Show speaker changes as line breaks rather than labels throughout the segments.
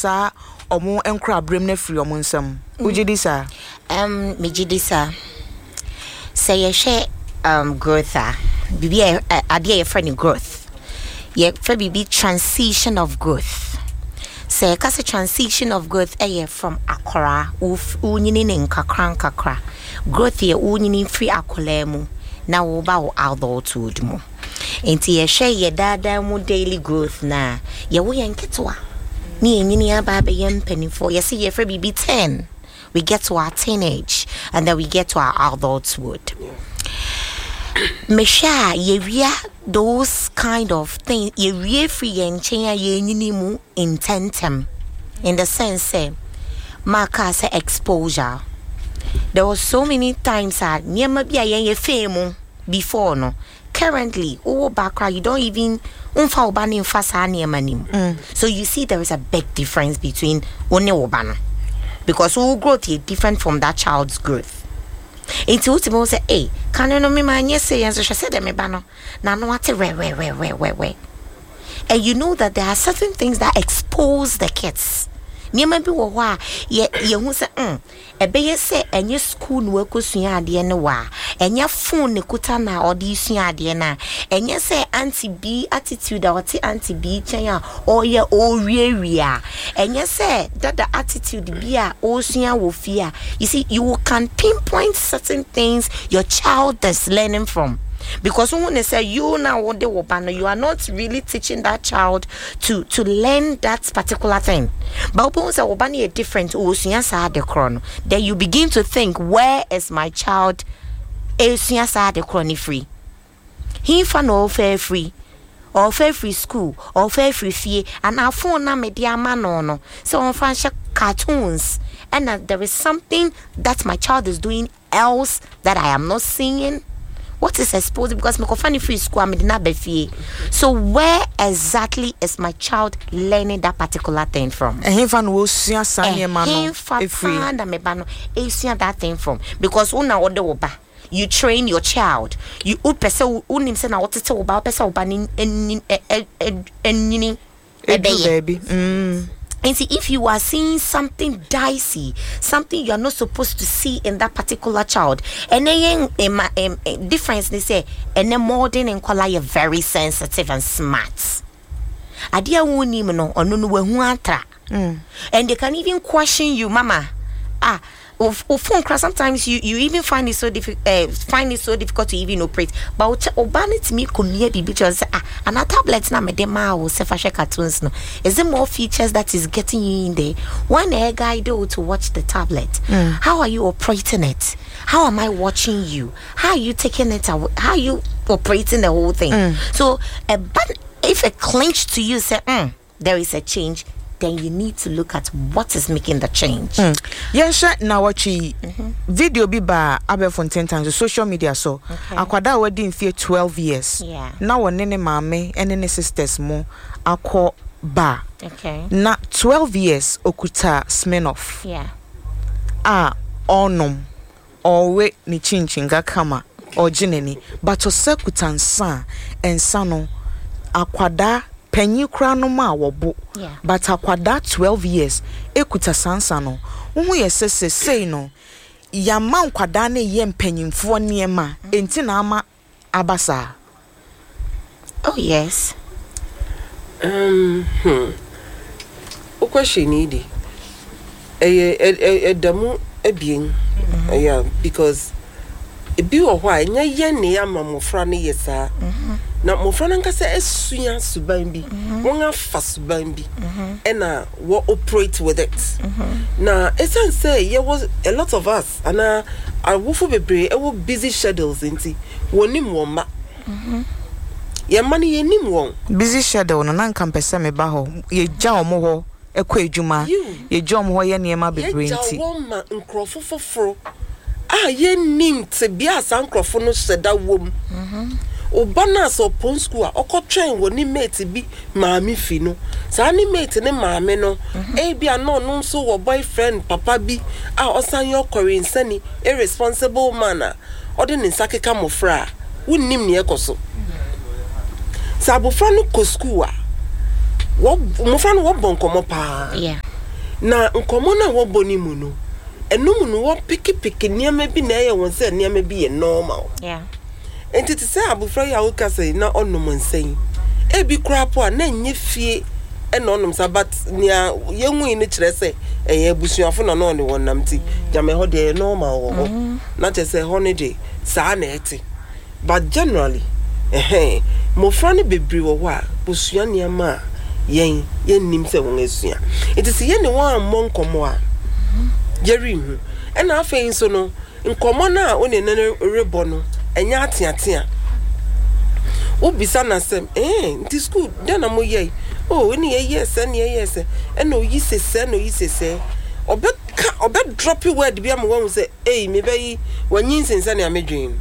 sa omo enkra brem na free omo nsam ujidisa
mejidisa say ye share growth bibi ade ye friend growth ye for bibi transition of growth say ka transition of growth from akora unyini ne nkakra growth ye unyini free akola mu na wo ba wo adulthood mu enti ye share ye dada mu daily growth na ye wo ye nketwa ni enyini aba be ye mpanifo ye say ye for bibi 10 we get to our teenage and then we get to our adulthood. Mesha ye those kind of things ye free and change ye nyinimu intentem in the sense say marker say exposure. There was so many times that niema bia ye fame before no currently background you don't even unfa obani unfa niema nim. So you see there is a big difference between one obano. Because who growth is different from that child's growth. It's ultimately say, hey, can you know me man? Yes, say, and so she said, me bano. Now, no, what? Wait. And you know that there are certain things that expose the kids. Me maybe wa ye who say, ebe say, and your school work suya ade ne wa, and your phone ne kuta na odi suya ade na, and you say anti B attitude or anti B chanya or ye area, and you say that the attitude be a suya wo fear. You see, you can pinpoint certain things your child is learning from. Because when they say you now what they will ban, you are not really teaching that child to learn that particular thing. But when say obani a different then you begin to think, where is my child free? He fan all fair free. Or fair free school, or fair free fee, and our phone na media man so on fancy cartoons, and there is something that my child is doing else that I am not seeing. What is exposed because my funny free school I did not be fee. So where exactly is my child learning that particular thing from?
And fan will see
that thing from because una order oba. You train your child. You upese unim se na what to about pesa oba
baby.
And see, if you are seeing something dicey, something you are not supposed to see in that particular child, and then difference they say, and then modern and color you're very sensitive and smart. Adia woni no onu no hu atra. And they can even question you, mama. Phone sometimes you even find it so difficult to even operate. But obanit me come because and a tablet na me dema o se fashe cartoons no. Is there more features that is getting you in there? One a guide to watch the tablet. How are you operating it? How am I watching you? How are you taking it out? How are you operating the whole thing? So but if it clinch to you say there is a change, then you need to look at what is making the change.
Yes, now watch video be ba abe for 10 times social media so akwada wedding fear 12 years.
Yeah.
Now one nene mame and nene sisters mo akọ ba.
Okay.
Na 12 years okuta Smirnoff.
Yeah.
Onom owe ni chinchinga kama ojineni but osekuta nsa ensa no akwada penyi kra no ma wobo but akwada 12 years ekuta sansa no hu yesese sei no ya man kwada na ye mpanyimfo niema enti na ama abasa.
Oh yes.
O question idi damu ebien yeah because ebi wo hwa nya ye ne ama mofra ne yesa na mofra na nkasa esua suban bi won afa suban bi ena wo operate with it na esan say there was a lot of us and I wofu bebre e wo busy schedules enti wonim wo ma ye mani ye nim won
busy schedule no na nka mpese me ba ho ye gya omo ho ekọ edwuma ye gya omo ho ye niema bebre enti
ye gya wo ma nkrofo foforo ye nim te bia san nkrofo no seda wom obana so pon school okotwen woni mate bi maami fi no sa ni mate ne maami no bia no nso wo boyfriend papa bi osan yo korinsani irresponsible man ode ne nsakeka mofra wonnim ne ekoso sa abofra no ko school wo mofra no wo bonkomo pa na nkomo na wo boni mu no enum no wo piki niam bi na ye won se niam bi ye normal enti te say abufra ya wo ka say na onum nsen e bi krapo a na nye fie e na onum sabat nia ye hu ni kire say eye busuafo na no ne wonam ti jame ho de normal wo na te say holiday sa na eti but generally mo frani bebri wo wa busua niam yen nim se won asua it is yen one among komo a jerry hu e na afein so no nkomo na one ne rebo no enya atiatia obisa na sem nti school den na mo ye ni yes and yes e no yi sese no yi sese obe drop word bi am won say me be wanyin sense na amedwen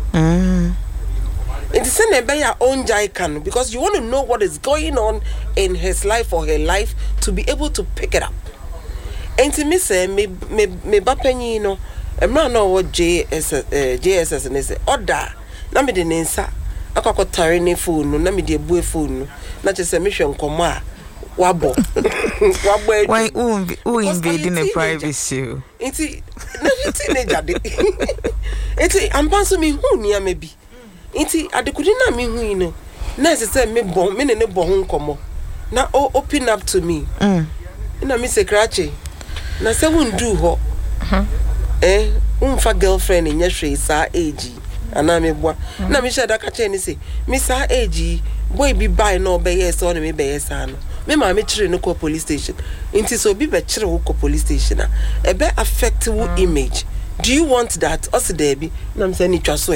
it is in your own jaikan because you want to know what is going on in his life or her life to be able to pick it up. And to me say me bapenyi no emra no what JSS and say order na me de nensa akoko tare ne phone no na me de bue phone no na che say me hwe nkomo a wabo
why who invading the privacy
enti na teenager de enti ampanso me hu nia me bi enti adekudi na me hu yi no na se me bon me ne bo hu nkomo na open up to me na me se krache na se wundu ho unfa girlfriend nya hwe sa age ana me boa na me shada ka che ni se me sa age boy bi buy no be yes on me be yes ano me ma me chire no ko police station enti so bi be chire wo ko police station a e be affect wo image. Do you want that also there be na me say ni twaso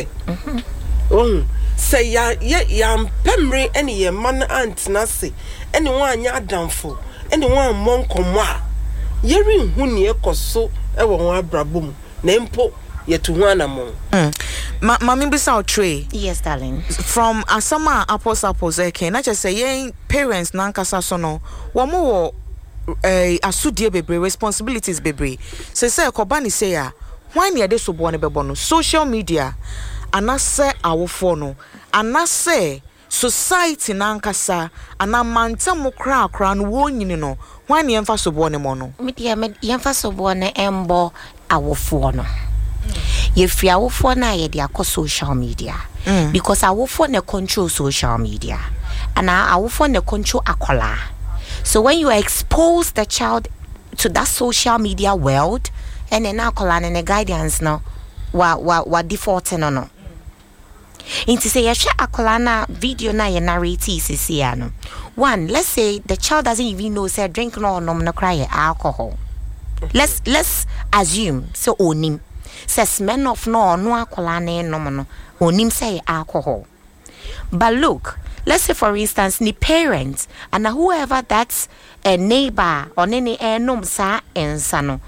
say ya pemre any ye man aunt na se any one nya adamfo any one monkomo a yeri hu ne ekoso e wo ho abrabom na mpo yetu hu anamo
mami bisa Trey.
Yes darling.
From asama apples eke na just say yen parents na nkasa so no wo mo wo asudie bebre responsibilities bebre say ekoba ni say ya why ne de so bo ne bebo no social media anase awofo no anase society na nkasa anamantam kra no wonyini no why ne emfa so bo ne mo no
media yemfa so bo ne embo awofo no ye free awofo na ye de akọ social media because awofo ne control social media and awofo ne control akola. So when you expose the child to that social media world and then akola and the guidance no wa default no inti say yesha akola na video na ye narrate isi no one, let's say the child doesn't even know say drink no no cry alcohol. Let's assume so onim says men of no akola na no onim say alcohol. But look, let's say for instance the parents and whoever that's a neighbor or any nom sa ensano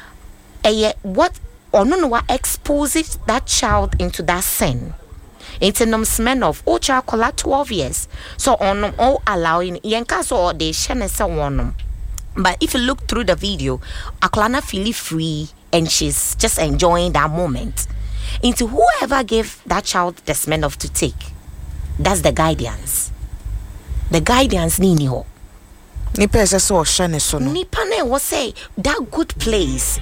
what or no exposes that child into that sin. It's a men of child 12 years. So on all allowing yankas or they share someone. But if you look through the video, Aklana feel free and she's just enjoying that moment. Into whoever gave that child the smell of to take, that's the guidance. The guidance nini
nipa ese so shane so no
nipa na was say that good place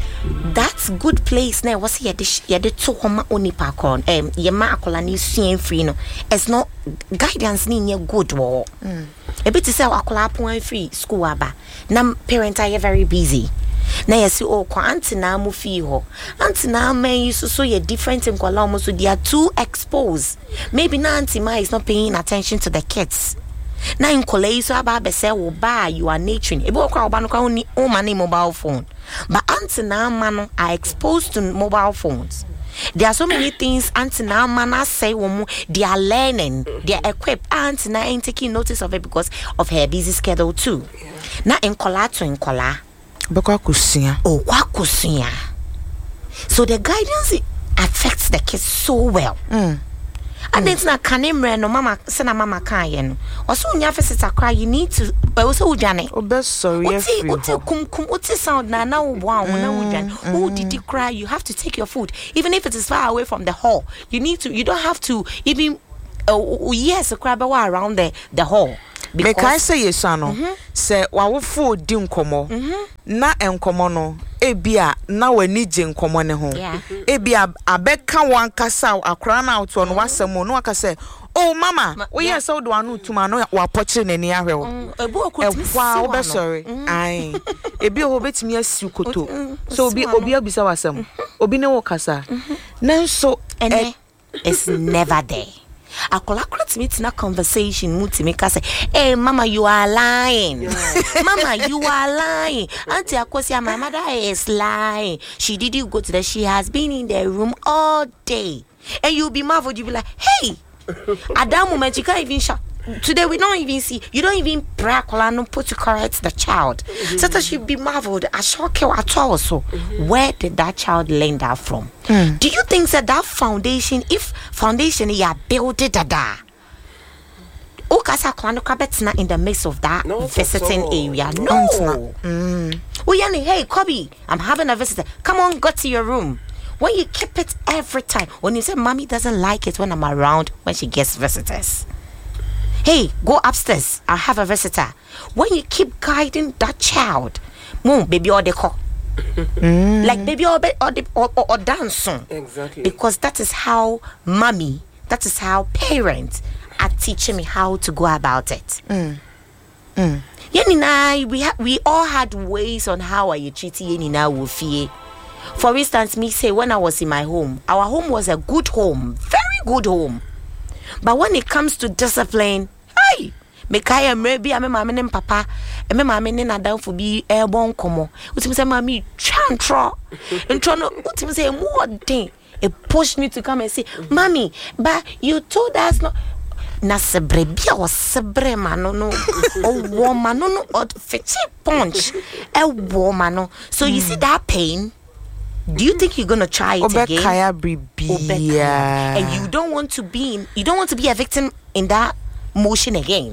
na was ye de to homa onipa kon ye ma akola ni suen free no it's not guidance ni nye good wo e bit say akola pon free school aba na parent are very busy na yesi kwa antina mu fi ho antina man so ye different in kwala mo so they are too exposed. Maybe na antima is not paying attention to the kids. Na in college so aba say wo ba you are nurturing e be kwa oba no kwa ni o man mobile phone but antina man are exposed to mobile phones. There are so many things antina man say wo they are learning, they are equipped. Antina ain't taking notice of it because of her busy schedule too. Na in kola to in kola
bekwa kusia
so the guidance affects the kids so well. And it's not canimre no mama sena mama kan ye no oso nya fesita cry you need to also ujane
best sorry
kum sound na wo bo an na ujane who did you cry you have to take your food even if it is far away from the hall. You don't have to even yes cry around the hall
Make I say yes ano. Say wawofo di nkomo. Na enkomo no ebia na wani je nkomo ne ho. Ebia abeka wankasa akra na oto no wasem no aka say oh mama we yes so do anu tuma no wa poche nani ahwe.
Ebu okutimi
wa be sorry. Ai. Ebi o betimi asiu koto. So obi abisa wasem. Obi ne wo kasa. Nanso
it's never there. Akola to meet in a conversation mutimeka say, "Hey mama, you are lying. Mama, you are lying. Auntie Akosia, my mother is lying. She didn't go to the she has been in the room all day." And you'll be marveled, you'll be like, "Hey, at that moment you can't even shout. Today we don't even see, you don't even pray Akola no put to correct the child." So that she'll be marveled. I shock you at all. So where did that child learn that from? Do you think that foundation, if foundation you build it Okasa Kwanokabetna in the midst of that visiting area? No. Hey Kobe, I'm having a visitor. Come on, go to your room. When you keep it every time, when you say mommy doesn't like it when I'm around when she gets visitors. Hey, go upstairs. I have a visitor. When you keep guiding that child, mom, baby, or they call. Like baby or dance.
Exactly.
Because that is how mommy, that is how parents are teaching me how to go about it. Yenina, we all had ways on how I treat Yenina Wufie. For instance, me say when I was in my home, our home was a good home, very good home. But when it comes to discipline, hey, Mekaya maybe I'm a mammy and papa, and my mammy and I down for be airborne como. What you say, mammy, chantro, and trono, what you say, more thing. It pushed me to come and say, mommy, but you told us not. Na sebrebia or sebrema no woman no or fetch punch a woman. So you see that pain. Do you think you're gonna try it again? And you don't want to be a victim in that motion again.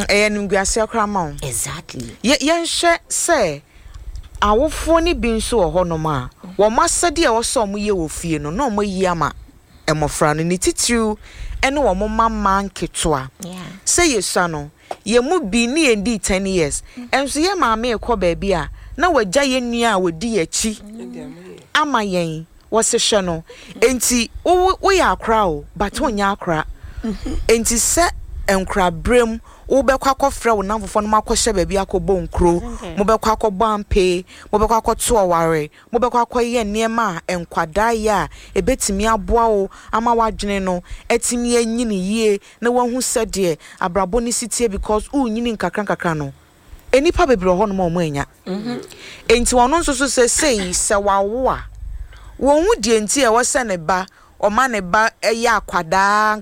Exactly.
Yen say awofo ni bi nso ho no ma wo masade e wo so mo ye wo fie no no mo yi ama emofra no ni titiru ene wo mo mama nketoa say yesua no ye mu bi ni endi 10 years enso ye maame e ko ba bia na wagya ye nua a wodi yachi ama yen wo se hwe no enti wo ya akra o but onya akra enti se enkra brem wo be kwa kofra wo namfofo no makɔhye ba bia akɔbɔ nkro mo be kwa akɔbɔ ampe mo be kwa akɔto oware mo be kwa akɔyɛ niema enkwada ya ebetimi aboa wo ama wadwene no etimi anyini yie na wahu sɛde abrabo ni sitie because unyini nkakra no enipa bebre ho no ma ɔmo anya enti wono nso so sei se wawo a wo hu die enti e wo se ne ba Oma ne ba eya akwada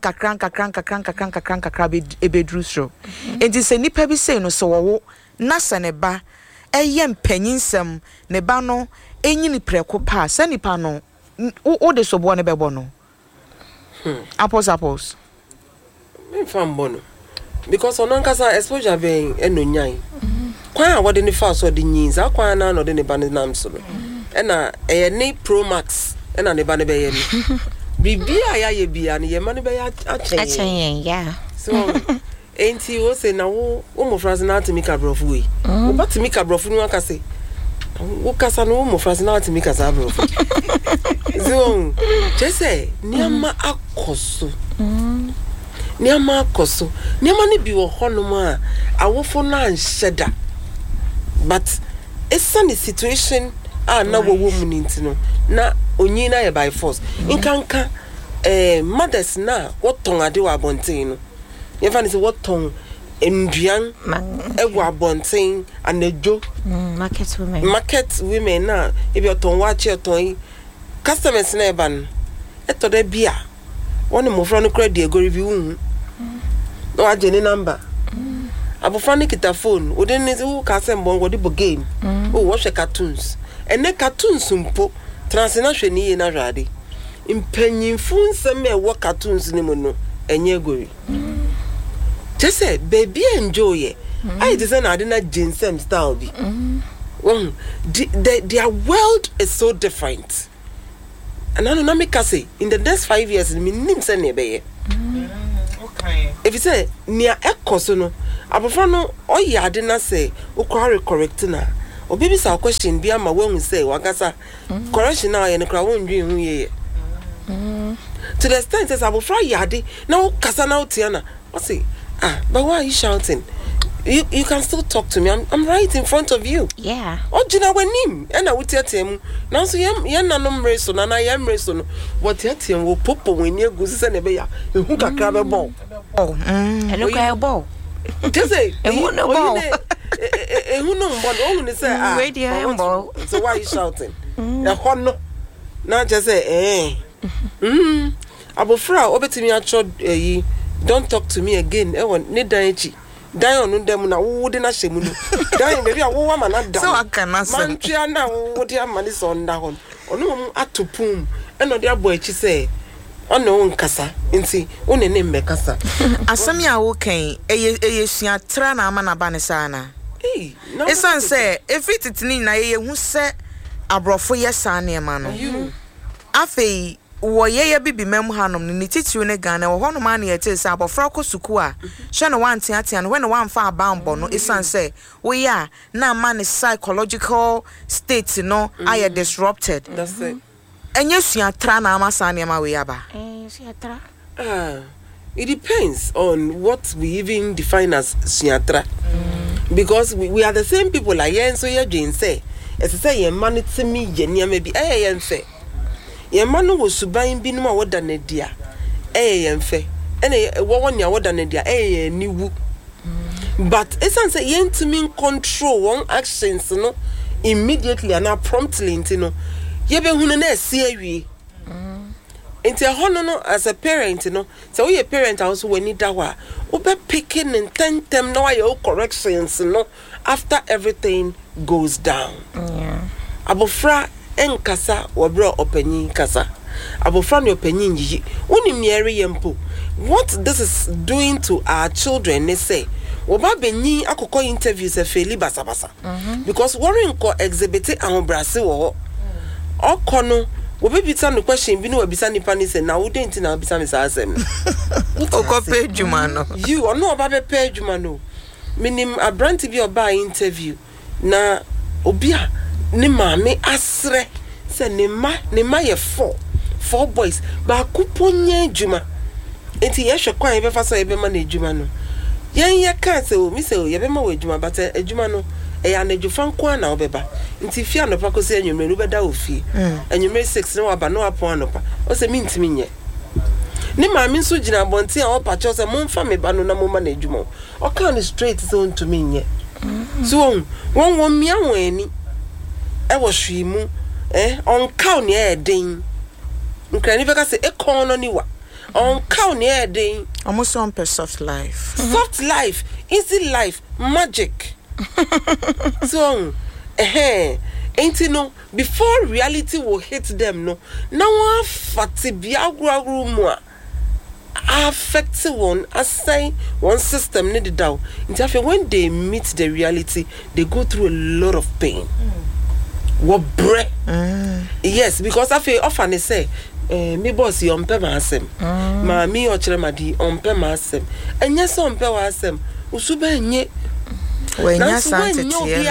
nkakra ebedru so enti se nipa bi sei no so wo na se ne ba eye mpanyinsem ne ba no enyini preko pa se nipa no wo de so bo ne bebo no apples
me fam bono because onon kasa exposure ben enonyan kwan a wode ne fa so de nyinza kwan na no de ne ba ne nam so no na ne pro max na ne ba ne be ye ni Bibia ya ye bia ne ye ma ne be ya
achen yeah
so enti wo se na wo mo France na atimi ka brofu we wo batimi ka brofu no aka se wo kasa no mo France na atimi ka za brofu so jese niama akoso niama ne bi wo honom a awofo na anhyeda but esa ne situation na wo mu ni ntino na onyi na ye by force inkanka mothers na woton ade wa bonten no ye fa ni se woton enduan ewa bonten anajo market women na e bi oton wa che oton customers na e ban eto da bia woni mo fro no credit egori bi hu no agene number abofra ni kita phone o de ni wo ka sem bon go di bo game o wo hwe cartoons ene cartoons mpo transnational ni na rade impanyinfu nsem e wo cartoons ni mo no enye gori just baby enjoy I design adina ginsem style bi their world is so different and I know make say in the next 5 years me nim say ne be okay if you say near ekoso no abofra no oyade na say ukwa correct na obi bisa question bi ama when we say wakasa correction na ye no kra wondwe hu ye to the extent says abofra yade na ukasa na utiana I say but why are you shouting? You can still talk to me. I'm right in front of you.
Yeah.
Ojina wenim ena wutiatem na so yem nanom reso na yem reso no wutiatem wo popo weni egusi se ne be ya ehu kakra be bon.
Eno ka bo.
Tese
Ehu no bo.
Ehu no bon ohun ni say
radio bo.
So why are you shouting? E ho no na just say abofra obetimi acho yi don't talk to me again e won ne dan echi dan onu dem na wo de na hyemu no dan baby a wo wa ma na dan
so akana se
man twa na wo de amani so nda hon onu atopum e no de abo echi se ono nkasa nti one ne mmekasa
asami a wo kan eye sua tra na ama na ba ne sana esan se efititini na ye hu se abrofo ye sana e ma no afei wo ye bibi mem hanom ni titiru ne Ghana wo hono ma na ye te se abofra ko suku a hwe no wan tia no when no wan fa abambo no esan se wo ya na man psychological state no are disrupted.
That's it.
Enye sua tra na ama sa na ma we aba
Sua tra.
It depends on what we even define as suatra. Because we are the same people like yen so ye dwen say as say ye man timi ye niam bi yen fe ye man no suban bi no ma woda na dia yen fe ene wo wonya woda na dia yen niwu. But esan say yen timi control one actions no immediately and promptly no ye be hunu na esi awie. Into a hono as a parent, so we a parent also when need that ube picking and tentem no your corrections after everything goes down.
Yeah.
Abofra enkasa wabro openi kasa. Abofra no openi yi. Unim nieri yempo. What this is doing to our children, they say. Oba benyi akoko interviews a feli basa basa. Because worrying ko exhibit ahobrase wo. Okono we be bitan no question bi no abisa nipa ni say na wo dent na abisa me sa asem
okope djuma no
you or no oba be pay djuma no minim abranti bi oba interview na obi a ne maame asre say ne ma ye four boys ba kuponya djuma enti ye hwe kwan be fa so ye be ma na djuma no yen ye kan say o mi say o ye be ma wo djuma but djuma no e ya na djufan kwa na obeba nti fia no pa ko se anwumre no beda ofie anwumre 6 no aba no apon anopa o se mi ntimi nye ne maami nso gina bonti a o pa cho se momfa me ba no na moma na adwuma o kan straight so ntumi nye so won mia won ani e wo hwimu on cow ne e den nkra ni beka se e kon no ni wa on cow ne e den
almost on soft life easy life magic. So ain't no before reality will hit them no now fatibia agro affect one assign one system need down until when they meet the reality they go through a lot of pain. What bre yes, because I feel often say me boss you on masem ma me o chremadi on masem and yes on pe wasem usuba nye when ya sante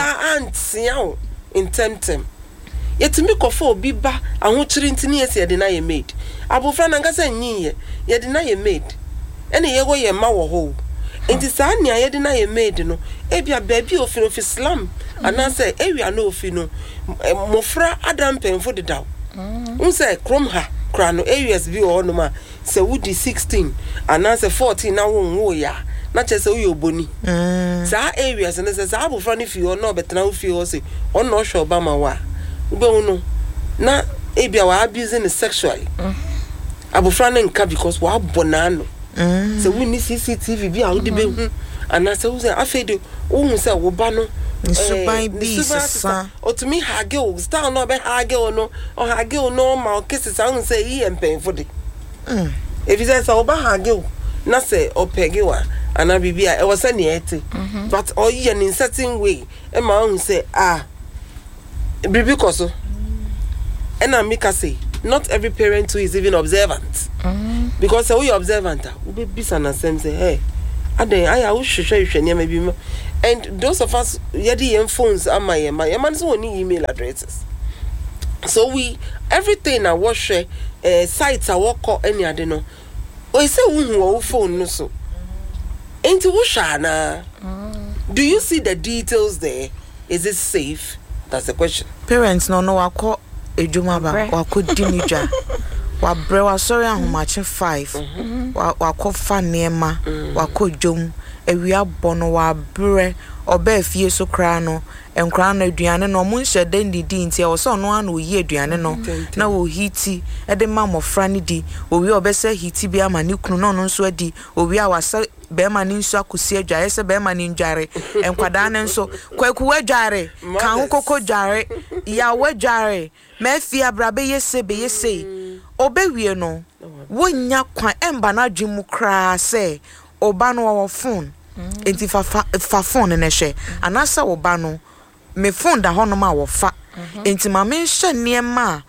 tie in temtem yet me kofo obi ba ahochiri ntini ese de na ye made abofra na ngasa nyiye ye de na ye made ene ye go ye ma wo ho enti sa nia ye de na ye made no ebia baabi ofi no fi slam ana say ewia no ofi no mofra adam penfo de daw unse krom ha kra no areas bi o no ma se wudi 16 ana say 14 na wo ya na chese uyo boni za areas na se za abofra ni fi o no betena o fi o se o no hwe obama wa ube unu na ebia wa abusing sexually abofra na nka because wa bonano se we ni CCTV bi a wo de be hu ana se wo se afede wo hu se wo ba no
suban bi sesa
otumi hage o star no be hage o no o hage o no ma o kesi sa hu se yi empenfo de if you say so ba hage o na se o pege wa ana bibia e was na ete but o yi in certain way e ma hu say bibi koso ena mika say not every parent who is even observant because we observant we be bisa na same say hey I wish you maybe. And those of us yadi phones are my man's only email addresses. So everything I watch sites I walk or any I don't know. Or say who phone no so. Ain't Wushana. Do you see the details there? Is it safe? That's the question.
Parents no wako ejumaba wako dinija. Wa bre wa sorry ahomache 5. Wako fa niema wako jom ewia bono wa bre oba fie so kra no enkra no aduane no mo nhye den didi nti e wo so no ana oyi aduane no na wo hiti e de ma mofra ne di owi obese hiti bi ama ne kunu no no nso adi owi awasa be ma ne nso akosi adwae se be ma ne ndware enkwada ne nso kwaku adware kan kokko dware ya wadware ma fie abrabe yese be yese obewie no wonya kwan emba na dwemu kra se oba no wo phone enti fa phone ne hwe anasa oba no me phone da hono ma wo fa enti ma me hwe niema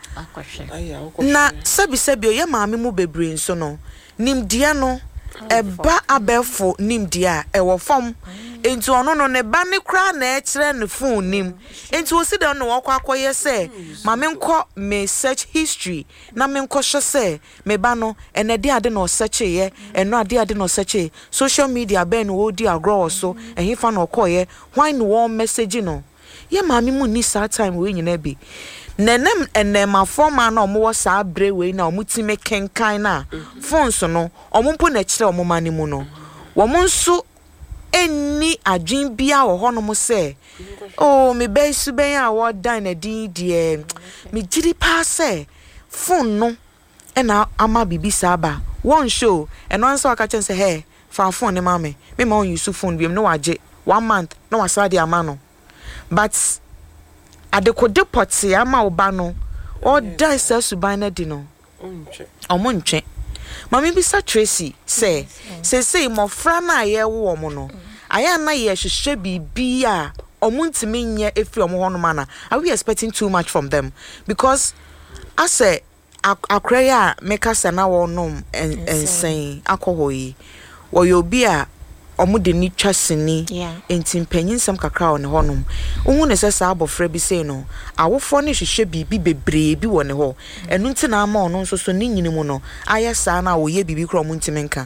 na sabi o ye ma me mu bebre nso no nimdia no eba abefo nimdia e wo fom enti ono no ne ba ne kra na e kire ne phone nim enti o si da no wo kwakoye se ma me nko me search history na me nko hwe se me ba no enede ade no search ye eno ade no search social media ben wo di agro so ehifa no koye why no one message no ye ma me mu ni sa time we nyina bi nenem enema forma na omo sa bre we na omo ti me kenkan na phone so no omo mpo na kire omo mani mu no wo mo nso eni adwin bia wo hono mo se oh me be su ben a wo dan na din die me giri pa se phone no e na ama bibi sa ba one show and one so aka chen se hey fa phone ne ma me ma use phone bi no waje 1 month no wasadi ama no but adekode potse ama oba no o dan se suban na di no omo ntwe mami bi sa Tracy say mo fra na ye wo mo no aya na ye hwehwe bibi a omo ntimi nye efi omo hono mana are we expecting too much from them because I say akraya meka sana wo nom ensen akohoyi wo yo bi a omo de ni twaseni enti mpanyinsam kakra one honum ohu ne sesa abofra bi sei no awofo ne hwehwe bibi bebre bi wone ho enu nti na ama ono nso so ni nyini mu no ayesa na wo ye bibi kro omo ntimi nka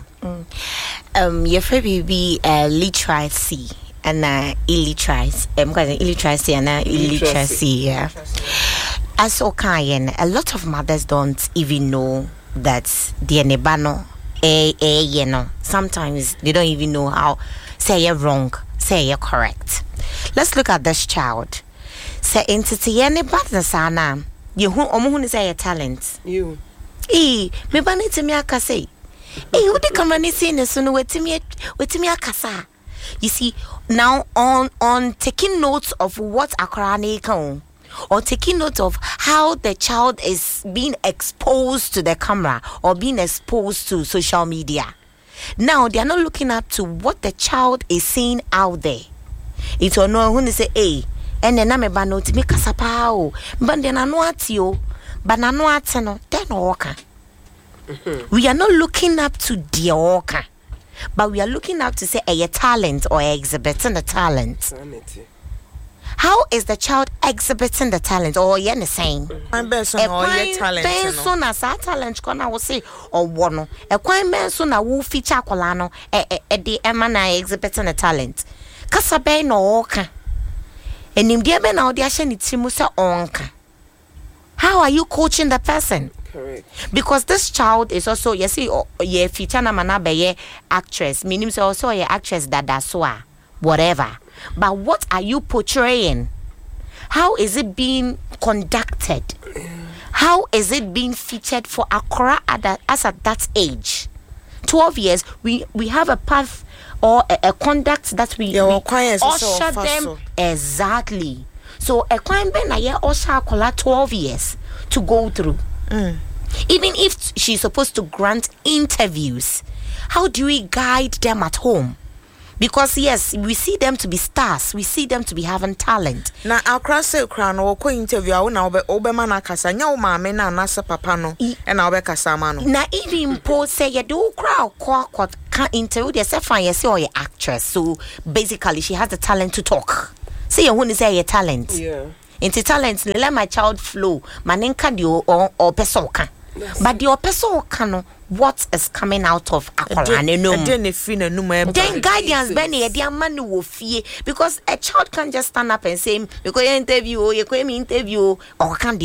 ye free bibi literacy and illiteracy illiteracy and illiteracy yeah as okayen a lot of mothers don't even know that the nebano you know, sometimes they don't even know how say you're wrong, say you're correct. Let's look at this child. Say entity any bad sana. You who say a talent.
You.
Me bani to me akase. Who the company seen so no with me akasa. You see, now on taking notes of what Akrane can or taking note of how the child is being exposed to the camera or being exposed to social media. Now they are not looking up to what the child is seeing out there. It's on no when they say, hey, and then I'm a note me kasapao, but then I know at you, but I know at no, then walker. We are not looking up to the walker, but we are looking up to say a talent or exhibiting a talent. How is the child exhibiting the talent or you're saying?
I'm best on all your talent.
Person as a talent, I will say, or one. A quite man soon a woo feature colano, the emana exhibiting a talent. Casabe no oka. And in dear ben audition, it's Musa onka. How are you coaching the person?
Correct.
Because this child is also, you see, ye feature na manabe ye actress, meaning also ye actress that daswa, whatever. But what are you portraying? How is it being conducted? How is it being featured for Accra as at that age? 12 years, we have a path or a conduct that we usher them. Exactly. So a crime ben a year usher 12 years to go through. Even if she's supposed to grant interviews, how do we guide them at home? Because yes, we see them to be stars, we see them to be having talent.
Na akra se kra no ko interview a na obema na kasa nya wo maame na na papa no e na obe kasa ma no.
Na even po say you do kra ko can interview they say fine you say or your actress. So basically she has the talent to talk. Say you want to say your talent.
Yeah.
Into talent let my child flow. Manenka di or person can. But the person can what is coming out of akwala no. Then guidance Benny the man will fear because a child can't just stand up and say because you interview or can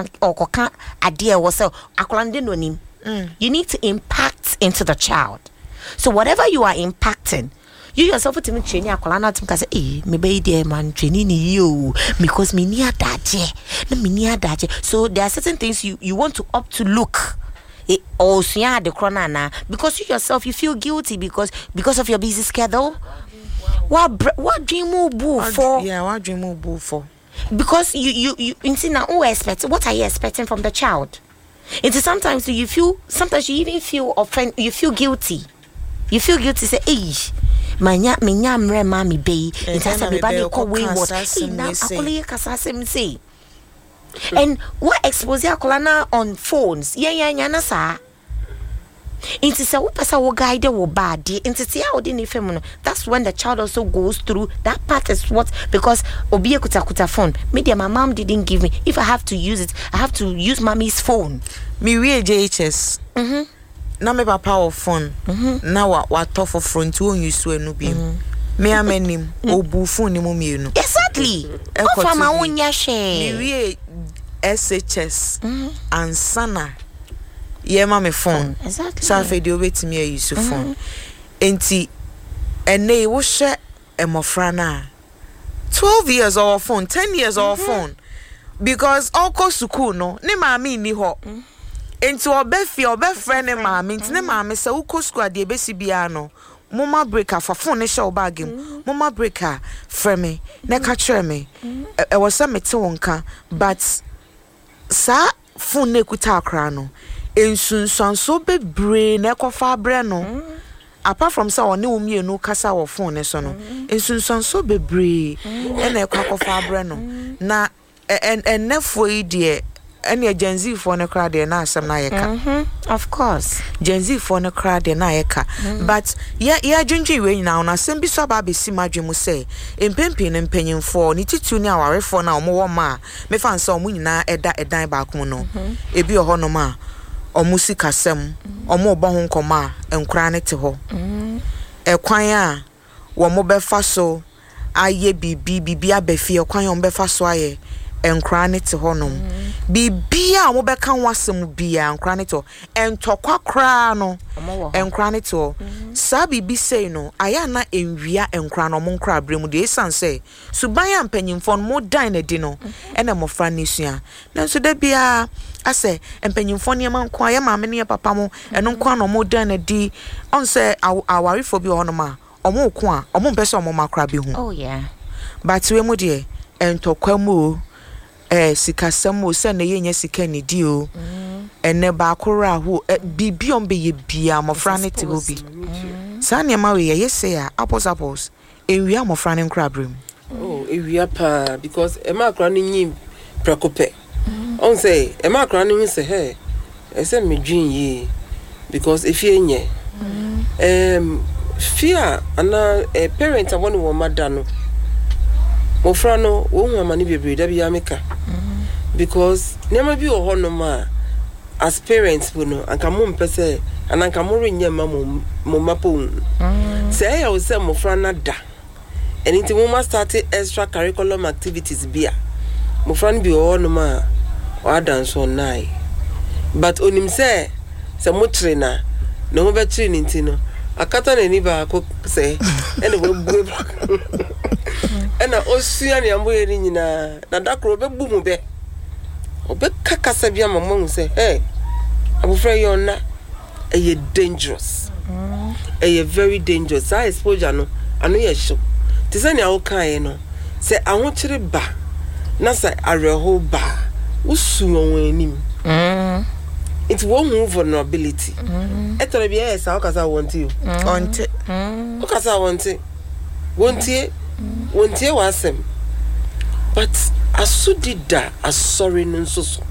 idea was akwala no nim. You need to impact into the child. So whatever you are impacting, you yourself to me training akwala na to say me be there man training you because me near that so there are certain things you want to opt to look also yeah the corona because you yourself you feel guilty because of your busy schedule. What dream you boo for?
Yeah, what dream you boo for?
Because you now expect what are you expecting from the child? It's sometimes you even feel offended, you feel guilty. You feel guilty say manya mre mami be it has to be bad ko we what na akole kasa sem say. And what expose akola on phones yeah na sa into say what person will guide wo bad into say how dey fam no. That's when the child also goes through that part is what because obi kuta phone me my mom didn't give me, if I have to use it I have to use mommy's phone.
Me we JHS na me papa of phone na wa tough for front won use so enu bi me amanim obu phone ni mo mienu
exactly o fa ma wonya share
me we SHS and sana ye ma me phone
exactly
so afa de obetimi use phone enti ene wo hye emofra na 12 years of phone 10 years of phone because all go school no ni maami ni ho enti obefre ne maami enti ne maami se wo ko school ade besi bia no mama breaker for phone ne show bag mama breaker frame ne ka kire me e was some mete wonka but sa phone ne kuta akra no ensunsan so bebre ne kofa bre no apart from say one umienu kasa wo phone ne so no ensunsan so bebre e na kofa bre no na nefo yi de ene Gen Z for ne kra de na asem na yeka
of course
Gen Z for ne kra de na yeka but ya dwendwe we nyina na asem bi so ba be si madwemu say empempi ne mpanyimfo ni titu ni awarefo na omo wo ma me fan say omo nyina eda edan ba kom no ebi oho no ma omo sikasem omo obo ho nkoma enkra ne te ho ekwan a wo mo be fa so aye bibi abefi ekwan a mo be fa so aye enkra ne te ho no bibia mo be kan wasem bia enkra ne to entokwa kra no enkra ne to sa bibi sei no aya na enwia enkra no mo nkra bremu de esan sei suban ya mpanyimfo no mo dan na di no ene mo fra ne sua na so da bia ase mpanyimfo ne ma nko aya ma me ne papa mo eno nko no mo dan na di on say awarifo bi ho no ma omo ko a omo mpese omo makra bi hu
oh yeah
but we mo de entokwa mu sikasem o se na yenya sika ni di o ene ba akora ho bibi on be ye bia mofra ne te ho bi sa ne ma we ye say a apples ewia mofra ne nkra brem
oh ewia pa because e ma akora ne nyim prekope on say e ma akora ne hu say hey e say me dwin yi because if ye nye fear ana parent awon wo mada no mofra no wo hu amani bebre da bia meka because nema bi wo hono ma as parents we no anka mo mpese anka mo renye ma mo mapo say ya wo say mofra na da anything we must start extra curriculum activities bia mofra no bi wo hono ma wa dance on nai but onim say mo trainer no mo be training ntino akata na ni ba ko say ene we bu ena osua ne ambo yeri nyina na dakro be bu mu be obe kakasa bia mama say hey abufra yona e dangerous e very dangerous I exposure no anu ye show ti say ne awokan no say ahokire ba na say areho ba usu won anim it won't move vulnerability etore bia yes akasa want you onte akasa want wontie wasem but asudida asori no nso so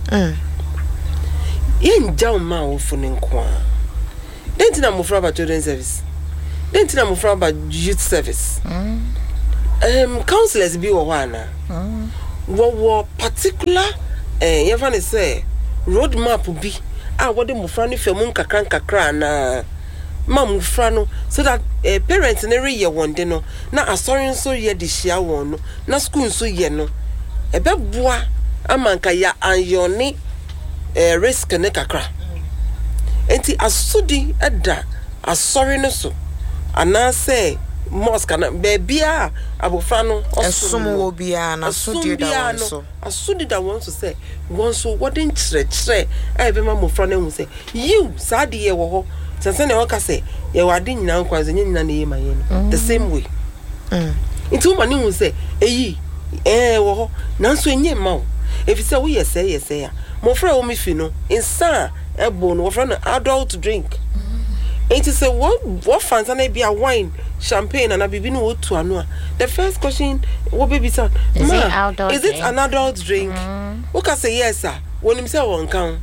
yen jaw ma wo fune nko a denti na mofra ba children service denti na mofra ba youth service counselors bi wo hwana wo particular yefa ne say road map bi a wo de mofra no fam nkakra na ma mofra no so that parents ne reye wonde no na asori nso ye de hia won no na school nso ye no ebeboa amanka ya anyone risk ne kakra enti asudi eda asori no so ana say mosque na bebia abofra no
esumo wo bia na asudi da won so
asudi da won so say won so wodin kire e be ma mofra na hu say you sade ye wo ho sense na won ka say ye wade nyina nkwanze nyina na ye ma ye the same way enti wo mani hu say eyi wo ho nanso enye ma wo if say we yes ya mofra wo mi fi no insa ebo no wo fra no adult drink enti say what fans na be a wine champagne and a bibi no to anu the first question what baby sir is it an adult drink who can say yes sir when him say one can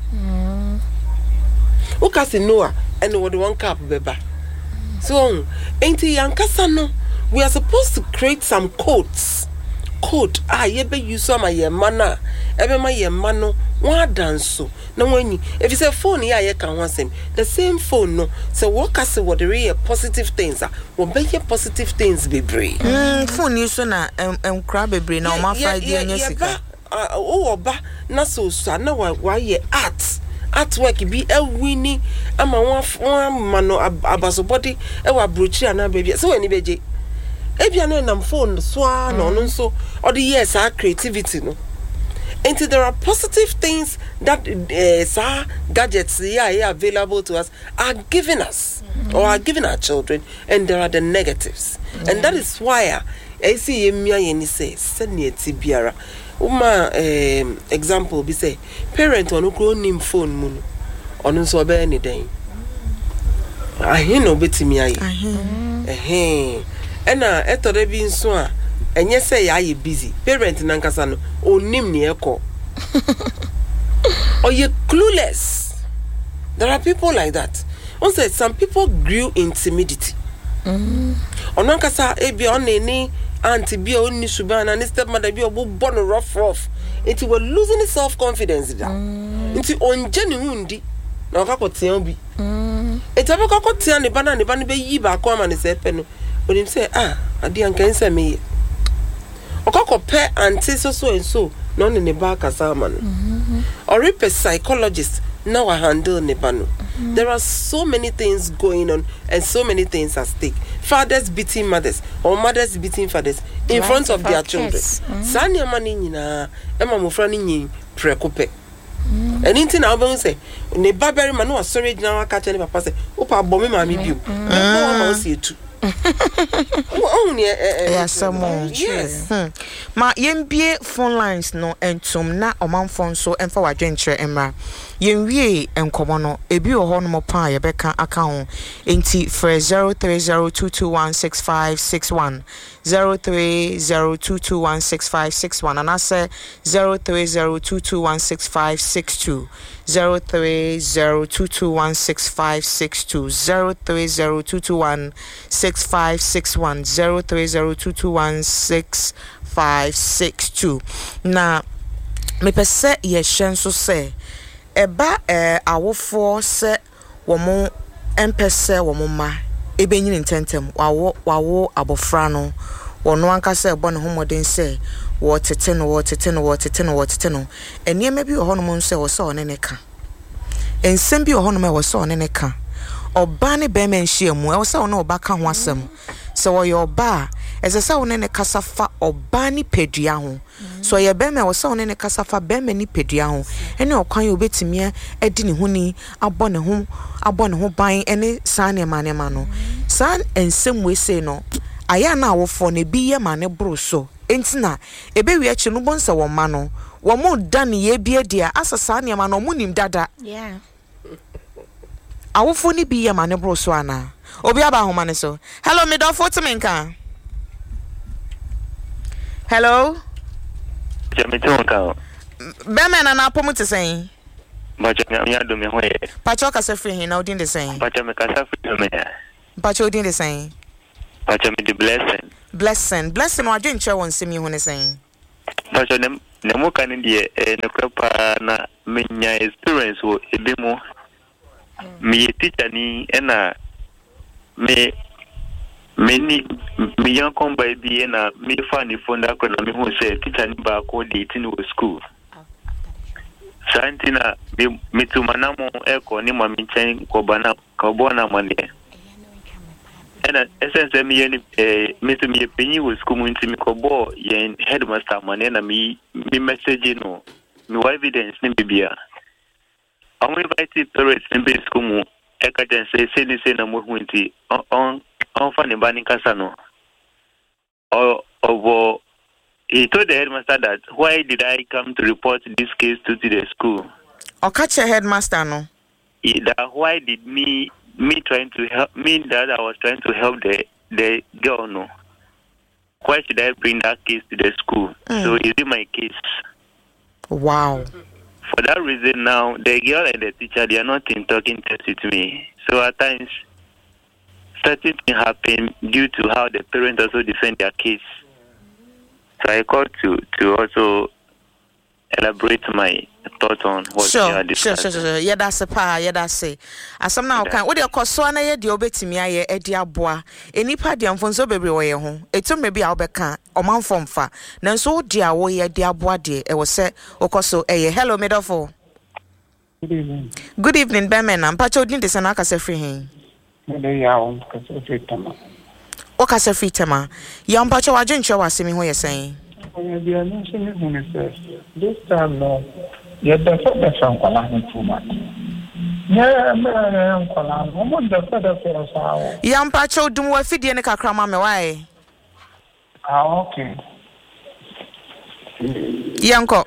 who can say no and what one cup beba so enti yankasa no we are supposed to create some code ye be use some ye mana ebe ma ye mano one dance so na when if you say phone here ye can want same the same phone no so what can say what the real positive things are what be positive things be brave
phone you so na crab be na o ma fa dia nya sika
oba na so na wa ye artwork bi winning ama one mano abaso body e wa brochi ana baby so when beje ebia no nam phone so no no so or the yes our creativity no. And there are positive things that gadgets are available to us are giving us or are giving our children, and there are the negatives. And that is why I see me say send me tibiara. Example be say parent on grow nim phone mun on so be any day. I no betimi ayi. Ena etore bi nso a enye say ya busy parent nankasa no onim ne eko or you clueless. There are people like that. Also some people grew in timidity onankasa ebi oneni auntie bi oni subana ni stepmother bi obo born rough it was losing self confidence da nti onje ne hundi na okakotia bi etabe okakotia ne bana be yi ba ko ama ne sepe no onim say adi anka nsa me okakope auntie so and so no ne ba kasa ama no or a psychologist now I handle nebano. There are so many things going on and so many things at stake. Fathers beating mothers or mothers beating fathers in front of their children. Sanya mani nyina ema mofra ni nyi prekope. And inti na obo say ne baberi manu asori gina wa kache ne papa say opa abomi ma mi biu. Mo ma o sie tu.
Yes. Ma yembie phone lines no entum na omanfo so emfa wadwenkyere emra yenwie enkomo no ebi wo ho no pa ye beka aka ho enti for 0302216561 0302216561 and I say 0302216562 0302216562 0302216561 0302216562 na me pese ye hyen so say eba awofo se womo empese womo ma ebenyini ntentem wawo abofra no wono anka se ebo ne homoden se wo tete no eniema bi wo no nse wo se one ne ka ensem bi wo no wo se one ne ka oba ne be men hyiamu e wo se wo no oba ka ho asem se wo ye oba eze se wo ne kasafa oba ni pedua ho so ye be me wo se wo ne kasafa be me ni pedua ho ene okwan ye obetimi edi ne huni abɔ ne ho ban ene san ne ma no san ensem we se no aya na awofo ne bi ye ma ne bro so entina ebe wi achi no bonsa wo ma no wo mo dan ye bia dia asasa ne ma no mo nim dada
yeah
awofo ni bi ye ma ne bro so ana obi aba homa ne so hello me don foto menka Hello.
Jamitonka.
Bema na pomu te saying.
Bachanya do me hoye.
Pacho kasa free hin na odin the saying.
Bachame kasa free me.
Pacho odin the saying.
Bachame the
Blessing wa dwen che won semi hu ne saying.
Bacho ne mo kan die ne kwapa na menya experience wo ebi mo. Me teacher ni na me young come by be na me funny phone that na me who say teacher ni ba ko dey tin wo school. Santina me to manamo eko ni ma mi chen ko bana ko bona mane. Ena essence me me to me penyi wo school mu ntimi ko bo yen headmaster mane na me message no me evidence ni bibia. I'm invited parents in base school mu eka jen say na mo hu nti on funny banning casano. Or he told the headmaster that why did I come to report this case to the school?
Or catch a headmaster no?
That why did me trying to help me that I was trying to help the girl no? Why should I bring that case to the school? So is it my case?
Wow.
For that reason now the girl and the teacher they are not in talking terms with me. So at times certain things happen due to how the parents also defend their case. So I called to also elaborate my thoughts on what you are discussing.
Sure. Yeah, that's a pa. Yeah, that's it. As some now can. What you call so na ye di obetimi aye edi aboa. Enipa di amfonso bebre wo ye ho. Eto maybe abeka oman fomfa. Nanso di awo ye di aboa de e wo se okoso eye. Hello medofo.
Good evening.
Good evening, Bemen. I'm Pacho din de sana ka se free hin. Okasa free tema. Ya mpacho wa dwenche wa semi ho ye sen.
This time no. You the from Kolan too much. Yeah, man, Kolan. What the feather.
Ya mpacho dum wa fidie ne kakra ma me wae.
Okay.
Yanko.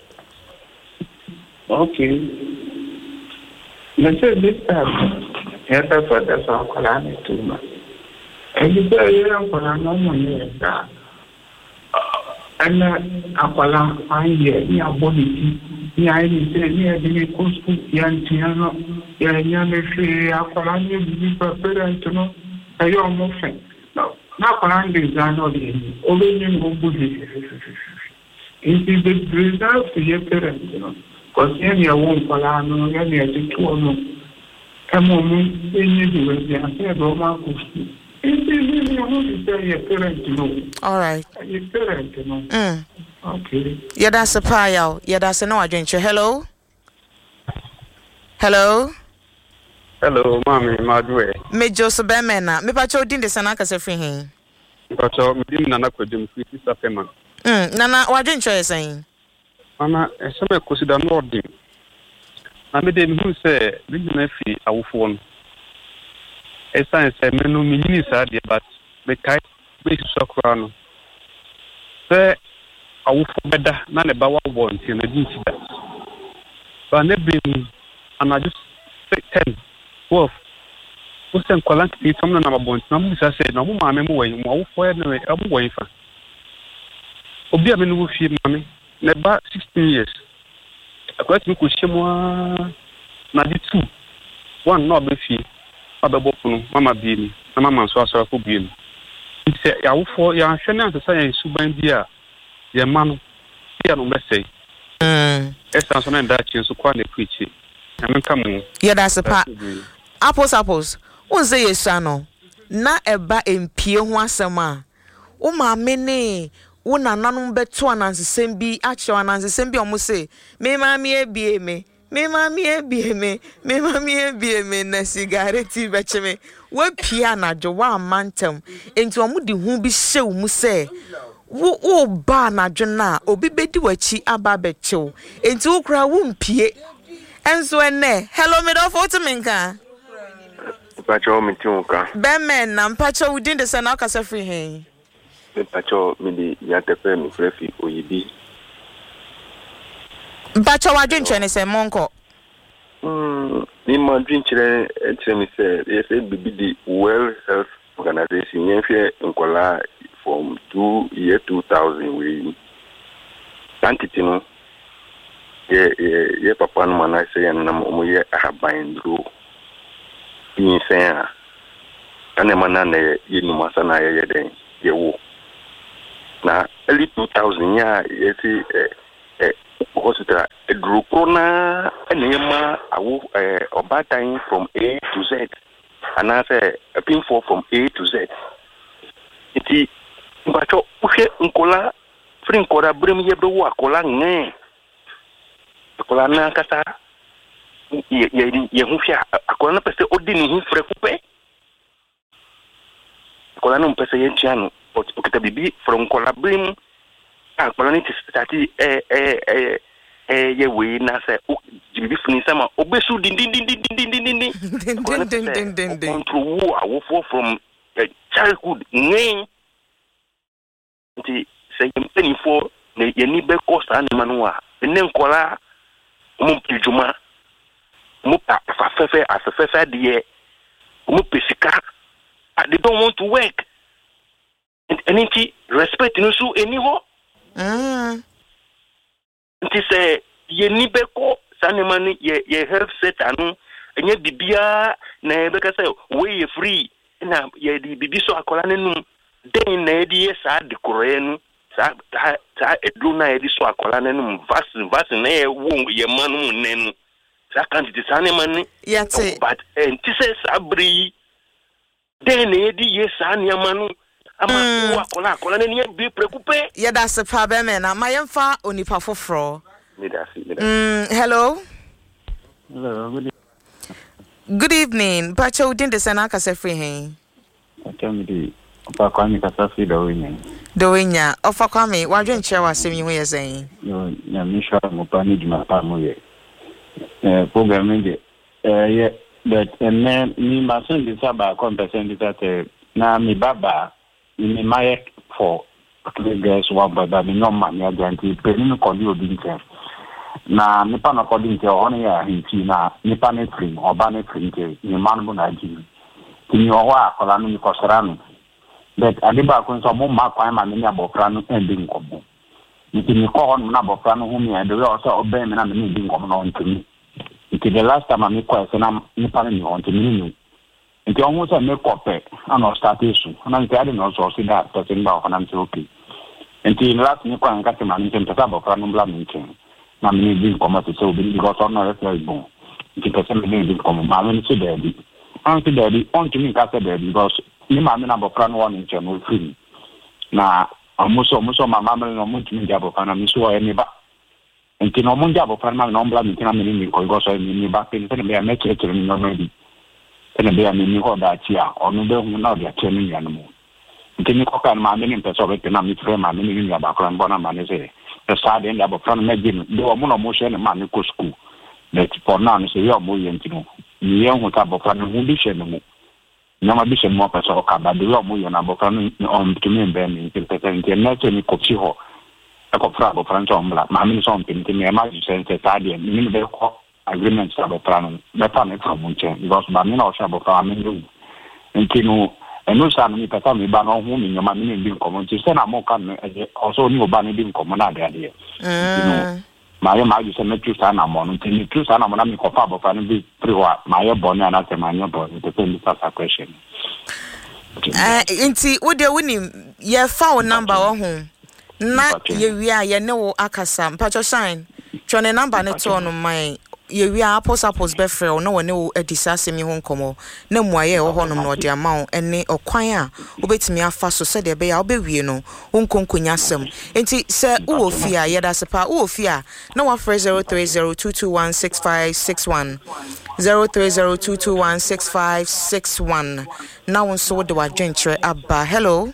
Okay. Let's say this time. Yeah, the feather from Kolan too much. And you say you're Kolan no money that. And Akwala, I hear me a body. I say, near the coast, young Tiano, young free Akwala, you be prepared to know. I almost think. No, not Akwala is not the only name of Buddhist. It is the result to your parents, you know. Because any won't Akwala, no, any of the two, no. A moment, they need to be a fair Roman.
All right.
Okay.
Yeah, that's a pile. Yeah, that's a no adventure. Hello. Hello,
mommy, Madwe.
Me Joseph Bemena. Me pacho din de sanaka se free hin.
Pacho, me dim nana kwedim free sapema.
Nana, what adventure you saying?
Mama, some consider no dim. Na me dem hu say, we na fi awofo no. Essence me no me ni sa de but me kai be sokra no. Say awofo beda na ne ba wa bo nti na di nti da. Ba ne bim and just 10 12 o sen kwalan ti tom na ba bo nti na mu sa say na mu ma me mu wan mu awofo na we abu wan fa. Obi a me no fi ma me ne ba 16 years. Akwati mi ko shemwa na di 2 1 no be fi abebofuno mama bieni na mama so asara ko bieni se ya wofo ya hwene antesa ya suban bia ye ma no bia no mesei esa so na nda chi so kwa na preach na menka mu
yeah that's a part apples unze yesu no na eba empie ho asema wo ma me ne wo nananom beto anansesem bi ache anansesem bi omo se me ma me ebie me me mami ebie na cigarette becheme we pia na jo wa mantem enti omu di hu bi hyew mu se wo ba na jo na obi bedi wachi aba bechew enti wo kra wo mpie enso ene hello me do for to menka
pacho me tinka
bemen na mpacho within the sana kasa free hen
pacho me di yatepe mi frefi oyibi
Bacha wa dwenche ne se monko.
Ni ma dwenche e tire mi se e se bibi di well health organization yɛhwɛ nkɔla from 2000 we entity no ye papa no mana sɛ yɛ nam ɔmo yɛ ahaban duro yinsen a ana mana na yɛ numasa na yɛ den yɛ wo na early 2000 ya yɛsi hospital duro corona na yɛma awo obatan from A to Z and I say a pin for from A to Z. Iti mbacho uhye nkola free nkola brim ye do akola nge akola na kasa ye hufia akola na pese odi ni hu frɛ kupe akola no pese ye tiano okita bibi from nkola brim akola ni tistati ye we na say bibi funi sama obesu din control awo from childhood name nti say any for ne yeni be cost an manua ene nkola mo pijuma mo pa afefe asefefe de mo pesika they don't want to work and any respect no so any ho nti say yeni be ko sanemani ye health set anu enye bibia na be ka say we free na ye di bibi so akola nenum den na di ye sa de koroenu sa edru na ye di so akola nenum vaccine na ye wo ye manu nenu sa candidate sanemani
yate
but nti say sabri den na ye di ye sa niamanu ama akola nenu ye bi preocupe
ye da se pa be me na mayemfa onipa foforo.
Hello.
Hello,
good evening. Pacho din de sana kase free hen.
Atamidi. Ofa kwami kasa free do
winya. Ofa kwami wadwen kire wasem yi ho yesan.
Yo, na misha mo pa ni djuma pa mo ye. Program de ye but me ma sen di saba compensation di that na mi baba ni maye for guys one baba mi no ma ya guarantee pe ni ko di obi nche. Na nipa na kodi nke ono ya hinti na nipa ne free oba ne free nke ni manu na ajini kini oho akola no nikosara no but adiba ko nso mo ma kwan ma me abofra no endi nkomo nti ko hono na abofra no hu mi ade we oso obe me na me endi nkomo no ntimi nti the last time me kwa se na nipa ne ho ntimi ni nti ohu se me kope ana start isu na nti ade no so da person ba ho na nti okay nti last ni kwa nkate ma nti mpesa abofra no bla me nti na me need come to so because I'm not very bon. It's a me need come ma me say daddy. Auntie daddy, on to me ka say daddy because ni ma me na bofra no one in channel free. Na amuso ma mama no mo tumi ja bofra na me so e ni ba. Enti no mo ja bofra na no mbla me tina me ni ko go so ni ba pe ni be me chere ni no maybe. Tena be me ni ho da chi a onu be hu na dia chere ni anu mo. Enti ni ko kan ma me ni pese be na me frɛ ma me ni ni ba kra mbona ma ne say sad in the front magazine. Do a motion and man go school. That for now, say you're more young. Young with a bofan who be shen. No, my bishop more person, but the law more young bofan on to me and Ben in the net any coffee hall. A cofra of French on black. Mammy something to me, a magic sense, a tidy and minimal agreements about plan. That's on it from Munchen because Mammy or Shabo farming. And Tino. No son ni pata mi ba no hu mi nyoma mi ndi nkomo nti se na mo kan also ni oba ni ndi nkomo na ade ade ma ye ma ju se metu sa na mo nti ni tu sa na mo na mi ko pa bo fa no bi priwa ma ye bo ni ana se ma nye bo nti pe ndi sa question
nti wo de woni ye fa wo number wo hu na ye wi a ye ne wo akasa mpacho shine twone number ne to no mai ye wi a apos be frɛ no wone wo adisa semi ho nkomo na muaye wo honom no de ama wo ene okwan a obetimi afa so se de be ya obewie no wonkonkonya asem enti se wo fi a ye da sepa wo fi a na wa frɛ 0302216561 0302216561 na won so de wa dwenkyerɛ aba hello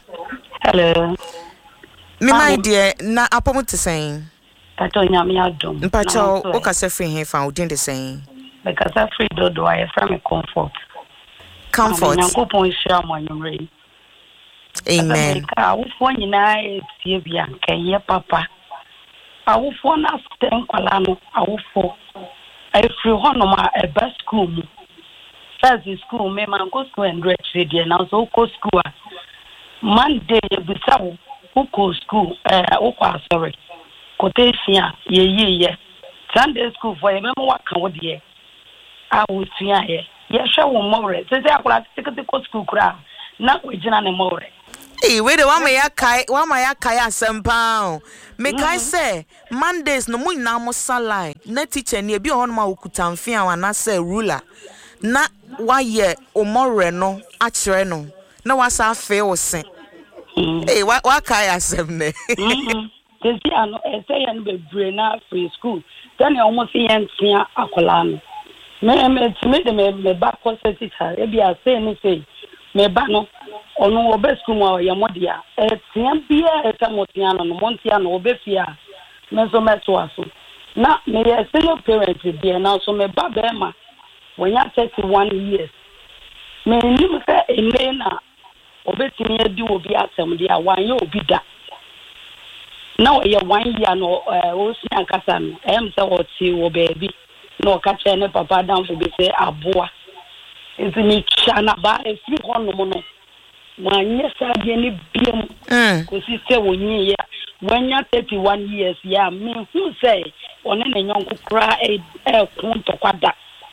me my dear na apomuti sen
Atonya mi adom.
Mpacho o ka se free here fa odin de sen.
Be ka se free do I from comfort.
Comfort.
Nyankopon hia mo anwure.
Amen.
Ka wo fo nyina etie bia nkeye papa. Awo fo na sten kwala no awo fo. I free hono ma e best school mu. first school me man go school and reach there now so go school Monday be so go school sorry quotation ye Sunday school for remember what can what there I will see here yeah show more say I could take the school cra na we jina ne more
Hey, wait a one my kaya sempa. Make I say Mondays no mu na mo salai. Na teacher ni ebi on ma okutamfia wa na say ruler. Na wa ye omore no akire no. Na wa sa fe o sen. Hey, wa kaya sem ne.
Tesi ano say yan bebre na free school. Then almost yan tia akola no. Me back course teacher. E bia say ni say me ba no ono obe school ma ya modia tian bia motia no montia no obe fia me so meto aso na me ye senior parent bia na so me ba be ma when ya 31 years me ni me say ene na obe timi edi obi asem dia wan ye obi da na ye 1 year no o si ankasa no say o ti wo baby no ka che ne papa down for be say aboa izini chana ba e free hono no Wanya sabi ni biam kosi se wonyi ya wanya 31 years ya me who say one ne nyonko kra kun to kwada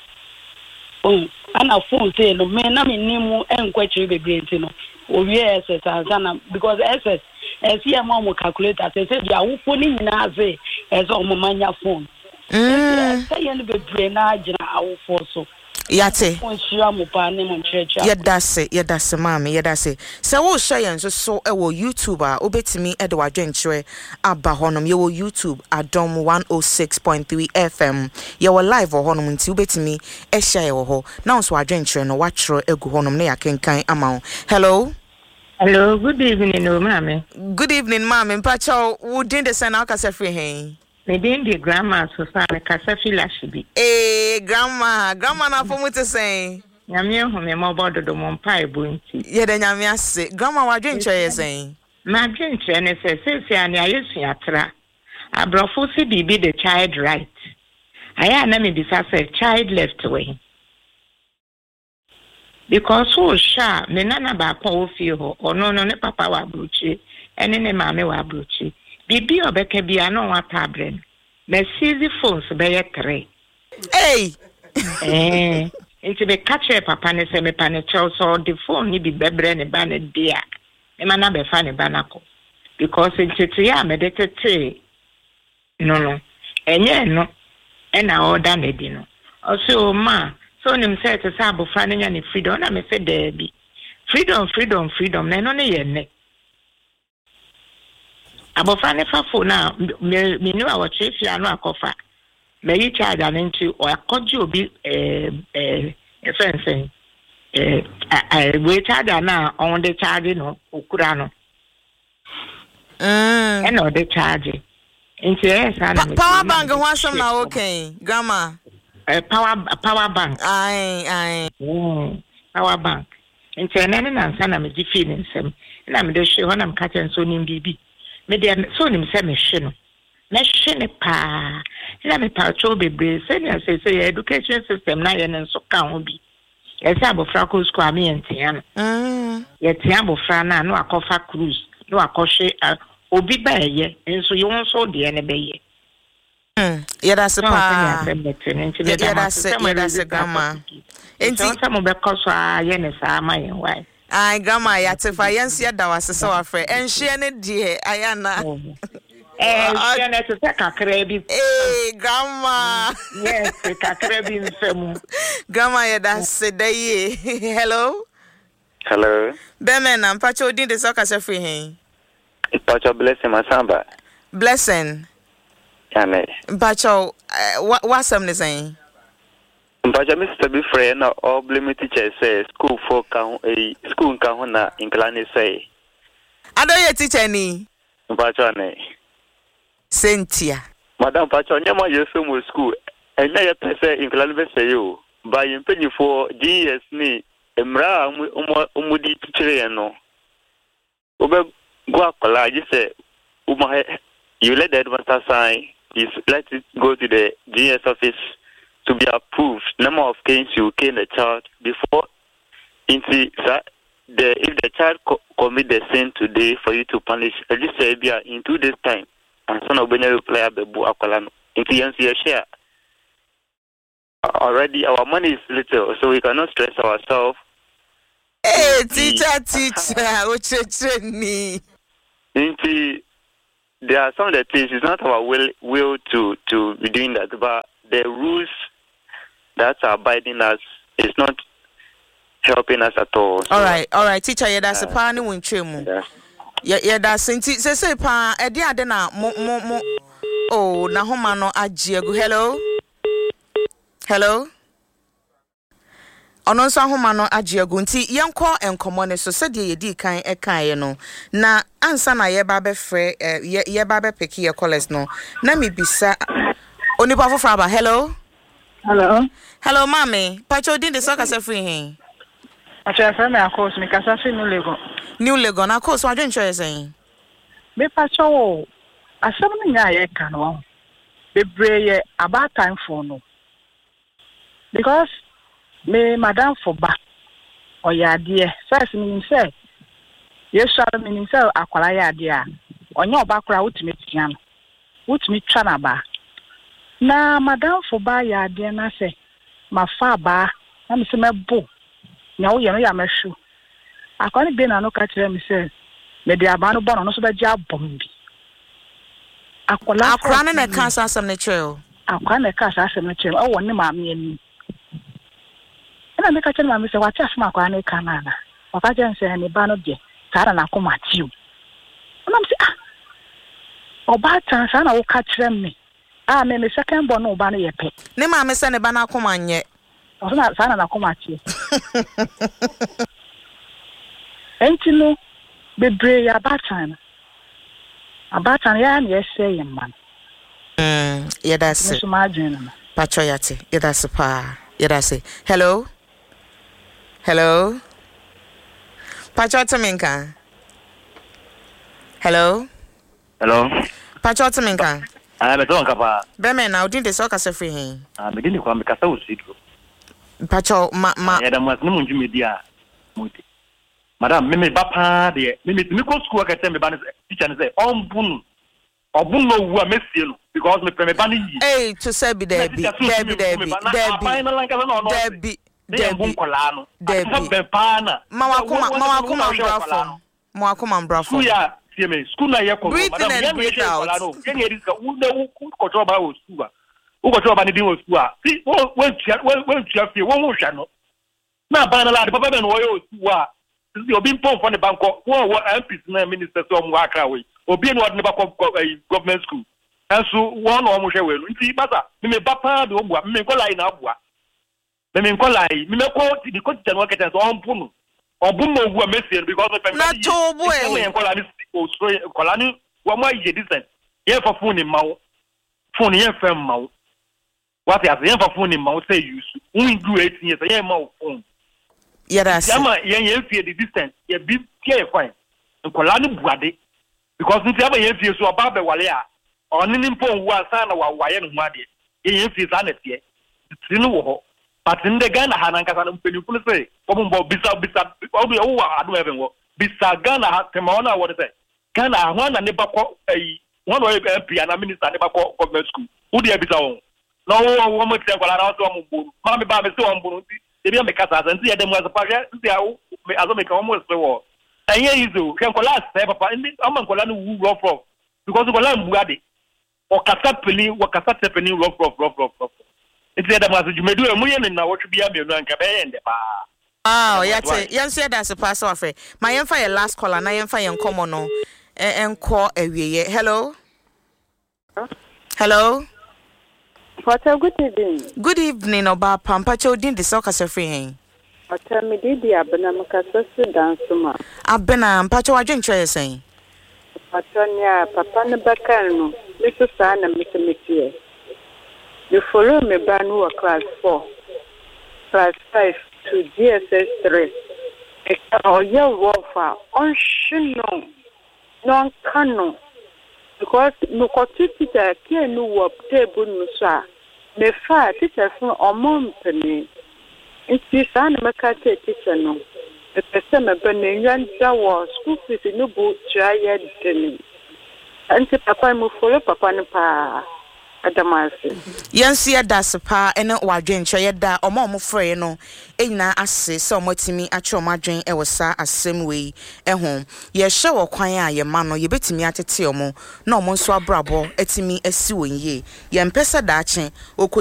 ana phone say no me na me nimu enkwachiri bebrenti no owie ss ansana because ss esi ma mo calculator say dia wo phone ni nyina ase o mo manya phone say yen bebre na agina awo phone so
Yate. Yedase, mami, yedase. So wo share yen so ewo YouTube obetimi e de wadwenkyere aba honom ye wo YouTube Adom 106.3 FM. Ye wo live honom nti obetimi e share wo ho. Na so wadwenkyere no watchero egu honom na yakenkan ama. Hello.
Hello, good evening, no mami.
Good evening, mami. Mpacho, wo din de send akase free hen.
Me din di grandma so sa me kasa fila shibi.
Grandma na for me to say.
Nyame hu me mo bodo do mo mpa ebu nti.
Ye de nyame ase. Grandma wa dwenkyere say.
Ma dwenkyere ne se ani ayesu atra. Abrofo si bibi the child right. Aya na me bisa say child left way. Because so sha me nana ba kwa ofi ho ono no ne papa wa bruchi ene ne mame wa bruchi. Bibi obeke bia no wa tabren. Me seize phones be ye 3.
Hey.
Into be catch papa ne se me pane so the phone ni bi bebre ne ba ne dia. E ma na be fa ne ba nako. Because into ya me detete. No. Enye no. E na order ne di no. Also ma, so nim say to say abofra ne nya ne freedom na me say there bi. Freedom na no ne ye ne. Abofra ne fa phone na me nu a wo chefia no akofa me yi charge an nti o akoji obi fence we charge na on the charge no okura no and no the charge nti
power bank ho asem na okay grandma
power bank
ai
power bank nti na nsa na me di feeling nsem na me de hwe ho na me ka chen so nim bibi me de so nim se me hwe no na hwe ne pa na me pa cho bebre se na se education system na ye nso ka ho bi e se abofra ko school ame entia no ye tia abofra na no akofa cruise no akohwe obi ba ye nso ye won de ne be ye
yeda se pa yeda se grandma
enti se mo be koso ye ne sa ma ye why
ai grandma ya tefa yensia da wase se wa fre enhye ne die ayana
Shana to take a credit.
Grandma.
Yes, take a credit.
Grandma, yeah, that's a day. Hello. Bemen, I'm Pacho did the soccer free him.
Pacho blessing my samba.
Blessing.
Yeah,
Pacho, what's something saying?
Pacho, Mr. Befray, no, all blame teacher say school for a school kahuna in Kalani say.
I don't hear teacher any.
Pacho,
Cynthia.
Madam Pacho, nyama yesu mu school. Enya ye pese in Kalani say you. By in penny for GS ni emra umudi teacher no. Ube go akola you say you let the headmaster sign. Let it go to the GS office to be approved, number of cases you kill the child before if the child commit the sin today for you to punish, at least in 2 days time, and son of Benny play up the book into your share. Already our money is little, so we cannot stress ourselves.
Hey, teacher, what me?
There are some of the things, it's not our will to be doing that, but the rules that are abiding us is not helping us at all. So,
all right, teacher, yeah, that's a pan in Chemu. Yeah, that's say pa, Ediadena, mo. Oh, Nahomano Ajiagu. Hello. Ono nso ahoma no agiagu nti yenko enkomo ne so sede ye di kan ekan no na ansa na ye ba be frɛ ye ba be pick ye college no na me bisa onipa fofra ba. Hello mami pacho din de so ka se free hin
acha fa me akos me kasa fi New Legon
na akos wa dwen choye sen
me pacho wo asem no nya ye kan wo bebre ye about time for no because me madam for back or ya dear first meaning say yes meaning say akwala ya dear onye obakura wutimi tian wutimi twana ba na madam for ba ya dear na say ma fa ba na me se mebo nya wo ye no ya mahwu akwani be na no ka kire me say me de aba no bo no so be gya bom bi
akwala na ka asam ne trail
akwala na ka asam ne trail o woni ma me ani na me ka tell me say what asma kwa na kanana waka je nse ne ba no de tara na koma tiu na me say oba tan sa na wo ka tell me me second born no ba no ye pe
ne ma me say ne ba na koma nye
o na sa na koma tiu entino bebre ya batan ya na ye say ye man
yeah that's it pacho yate yeah that's pa yeah that's it Hello. Pacho Taminka. Hello. Pacho Taminka.
Me don kapa.
Be me na odin de so ka se free hin.
Me din kwa me kasa usido.
Pacho ma
ya da mas ni munju media. Muti. Madam me ba pa de me ko school ka tell me ba teacher ne say obun no wu amesie no because me ba ni yi.
Hey to say be there be. Debbie. Mawakuma mbrafo.
School na ye ko.
Madam, ye breathe out.
Ye risk u control ba o school. U control ba ni din o school. See, when tia fie, won wo hwa no. Na ba na la de papa be no wo ye o school. See, obi pon for the bank wo MPs na ministers o mo akra we. Obi no de ba government school. Enso won no mo hwe we no. Nti basa, me ba pa de obua, me ko lai na abua. Me nkolai me ko di ko tell work at on punu obun no wu amesie because me
na to boy
me nkolai o so nkolani wa mo ye decent ye for phone ye fam mawo what ya ye for phone mawo say use we do 18 years ye mawo phone
yeah that's
yama ye fie the distance ye bi tie fine nkolani buade because nti aba ye fie so oba be wale a oni ni mpon wu asa na wa ye no hu ade ye fie sa na tie tinu wo ho. But in the Ghana, Hanankasa, people say, Bisa, I do even work. Bisa Ghana, Temona, what is it? Ghana, one and never call a one way MP and a minister never call government school. Who dear Bisa? No woman said, well, I also Mammy Baba so on Burundi. They don't make us and see them as a project. As I make almost the war. And here is who can collapse, Papa, and I'm going to rough off because of a lamb ready. Or Casapini, what Casapini, rough. It's the other you may do a million now. What should be a million?
Yate. Yes, that's a pass off. My empire last call and I am fire common no and call a Hello.
What a good evening.
Good evening, Oba Pampacho din the soccer free.
Tell me, did the Abenamaka dance to ma?
Abena, Pacho, I drink tray saying.
Patronia, Papa Nabacano, Mr. San and Mr. Monsieur. You follow me brand new class 4, class 5 to GSS 3. Or your warfare on Shino, non canon. Because no quantity that can no work table no sir. me fa teacher from omom pene nti saa na meka teacher no the person me benyan da was school fees no bo try yet nti papa mo follow papa no pa adamase
yansi adase pa ene wadwenche yeda omo frɛ no enyina ase sɛ omotimi ache omadwen ewosa asem wei ehom ye hye wo kwan a ye ma no ye betimi atete omo na omo nso abrabo etimi asi wonye ye mpesa daache